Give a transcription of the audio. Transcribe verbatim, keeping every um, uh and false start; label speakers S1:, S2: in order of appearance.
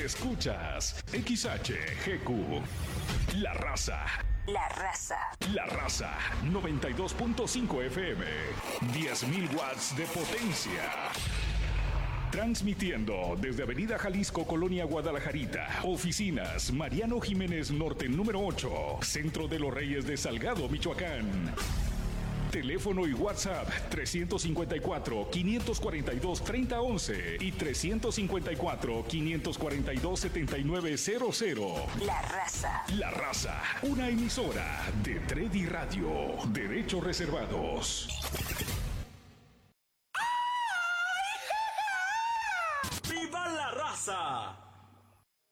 S1: Escuchas X H G Q. La Raza.
S2: La Raza.
S1: La Raza. noventa y dos punto cinco F M. diez mil watts de potencia. Transmitiendo desde Avenida Jalisco, Colonia Guadalajarita. Oficinas Mariano Jiménez Norte número ocho. Centro de los Reyes de Salgado, Michoacán. Teléfono y WhatsApp trescientos cincuenta y cuatro, quinientos cuarenta y dos, treinta once y trescientos cincuenta y cuatro, quinientos cuarenta y dos, setenta y nueve cero cero.
S2: La Raza.
S1: La Raza, una emisora de Tredi Radio. Derechos reservados.